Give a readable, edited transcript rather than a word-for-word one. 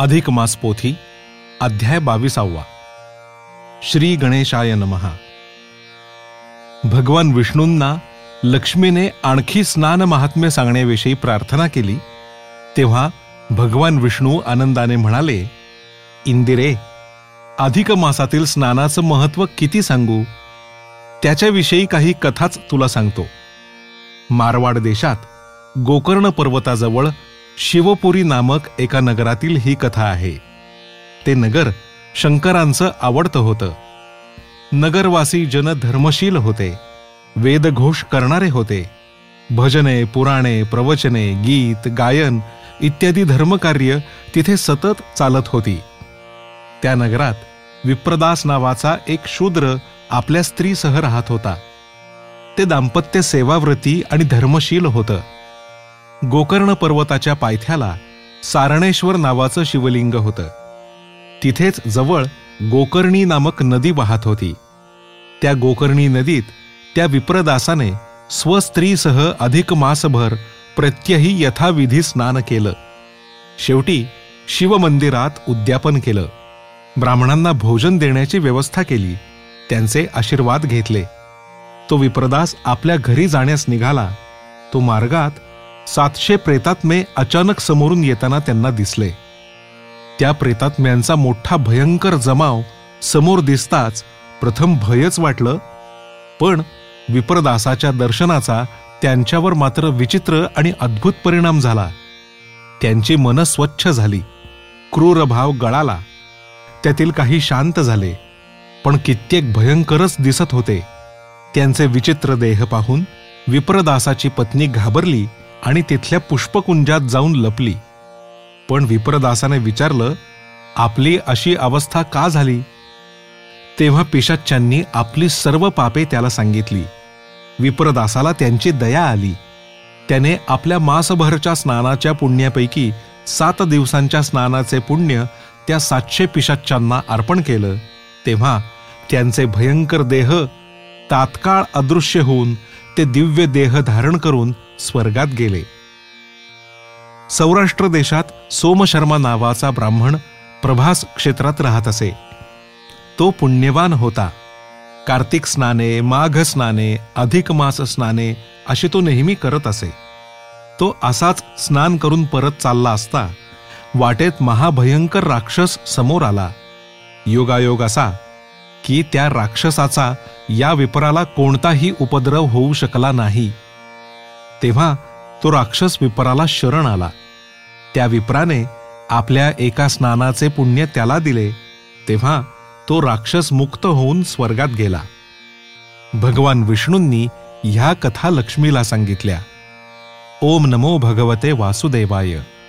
अधिक मास पोथी अध्याय 22. श्री गणेशाय नमः. भगवान विष्णूंना लक्ष्मीने आणखी स्नान महात्म्य सांगण्याविषयी प्रार्थना केली तेव्हा भगवान विष्णू आनंदाने म्हणाले, इंदिरे, अधिक मासातील स्नानाचं महत्त्व किती सांगू? त्याच्याविषयी काही कथाच तुला सांगतो. मारवाड देशात गोकर्ण पर्वताजवळ शिवपुरी नामक एका नगरातील ही कथा आहे. ते नगर शंकरांचं आवडतं होतं. नगरवासी जन धर्मशील होते, वेदघोष करणारे होते. भजने, पुराणे, प्रवचने, गीत, गायन इत्यादी धर्मकार्य तिथे सतत चालत होती. त्या नगरात विप्रदास नावाचा एक शूद्र आपल्या स्त्रीसह राहत होता. ते दाम्पत्य सेवाव्रती आणि धर्मशील होतं. गोकर्ण पर्वताच्या पायथ्याला सारणेश्वर नावाचं शिवलिंग होतं. तिथेच जवळ गोकर्णी नामक नदी वाहत होती. त्या गोकर्णी नदीत त्या विप्रदासाने स्वस्त्रीसह अधिक मासभर प्रत्यही यथाविधी स्नान केलं. शेवटी शिवमंदिरात उद्यापन केलं. ब्राह्मणांना भोजन देण्याची व्यवस्था केली. त्यांचे आशीर्वाद घेतले. तो विप्रदास आपल्या घरी जाण्यास निघाला. तो मार्गात 700 प्रेतात्मे अचानक समोरून येताना त्यांना दिसले. त्या प्रेतात्म्यांचा मोठा भयंकर जमाव समोर दिसताच प्रथम भयच वाटलं, पण विप्रदासाच्या दर्शनाचा त्यांच्यावर मात्र विचित्र आणि अद्भुत परिणाम झाला. त्यांची मनं स्वच्छ झाली. क्रूर भाव गळाला. त्यातील काही शांत झाले, पण कित्येक भयंकरच दिसत होते. त्यांचे विचित्र देह पाहून विप्रदासाची पत्नी घाबरली आणि तिथल्या पुष्पकुंजात जाऊन लपली. पण विप्रदासाने विचारलं, आपली अशी अवस्था का झाली? तेव्हा पिशाच्यांनी आपली सर्व पापे त्याला सांगितली. विप्रदासाला त्यांची दया आली. त्याने आपल्या मासभरच्या स्नानाच्या पुण्यापैकी 7 दिवसांच्या स्नानाचे पुण्य त्या 700 पिशाच्यांना अर्पण केलं. तेव्हा त्यांचे भयंकर देह तात्काळ अदृश्य होऊन ते दिव्य देह धारण करून स्वर्गात गेले. सौराष्ट्र देशात सोमशर्मा नावाचा ब्राह्मण प्रभास क्षेत्रात राहत असे. तो पुण्यवान होता. कार्तिक स्नाने, माघ स्नाने, अधिक मास स्नाने अशी तो नेहमी करत असे. तो असाच स्नान करून परत चालला असता वाटेत महाभयंकर राक्षस समोर आला. योगायोग असा की त्या राक्षसाचा या विपराला कोणताही उपद्रव होऊ शकला नाही. तेव्हा तो राक्षस विपराला शरण आला. त्या विप्राने आपल्या एका स्नानाचे पुण्य त्याला दिले. तेव्हा तो राक्षस मुक्त होऊन स्वर्गात गेला. भगवान विष्णूंनी ह्या कथा लक्ष्मीला सांगितल्या. ओम नमो भगवते वासुदेवाय.